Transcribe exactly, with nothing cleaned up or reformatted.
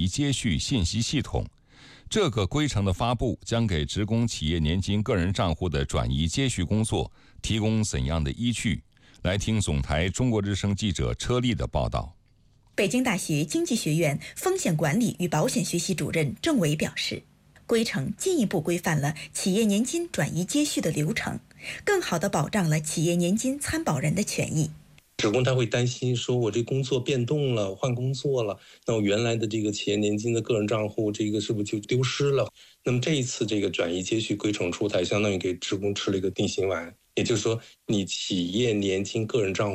移接续信息系统。这个规程的发布将给职工企业年金个人账户的转移接续工作提供怎样的依据？来听总台中国之声记者车丽的报道。 北京大学经济学院风险管理与保险学系主任郑伟表示，规程进一步规范了企业年金转移接续的流程，更好地保障了企业年金参保人的权益。 职工他会担心说，我这工作变动了，换工作了，那我原来的这个企业年金的个人账户，这个是不是就丢失了？那么这一次这个转移接续规程出台，相当于给职工吃了一个定心丸，也就是说，你企业年金个人账